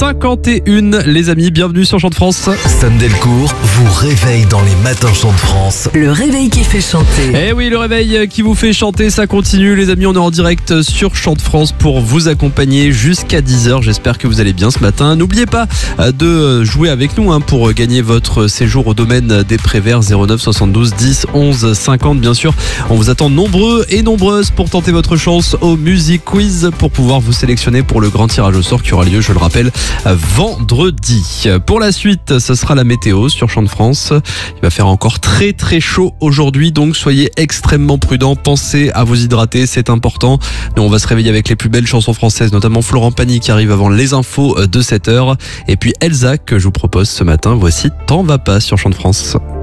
7h51, les amis, bienvenue sur Chant de France. Sam Delcourt vous réveille dans les matins Chant de France. Le réveil qui fait chanter. Eh oui, le réveil qui vous fait chanter, ça continue. Les amis, on est en direct sur Chant de France pour vous accompagner jusqu'à 10h. J'espère que vous allez bien ce matin. N'oubliez pas de jouer avec nous pour gagner votre séjour au domaine des Préverts 09 72 10 11 50. Bien sûr, on vous attend nombreux et nombreuses pour tenter votre chance au Music Quiz pour pouvoir vous sélectionner pour le grand tirage au sort qui aura lieu, je le rappelle, vendredi. Pour la suite, ce sera la météo sur Chant de France. Il va faire encore très très chaud aujourd'hui, donc soyez extrêmement prudents. Pensez à vous hydrater, c'est important. Nous, on va se réveiller avec les plus belles chansons françaises, notamment Florent Pagny qui arrive avant les infos de 7h. Et puis Elsa que je vous propose ce matin. Voici T'en vas pas sur Chant de France.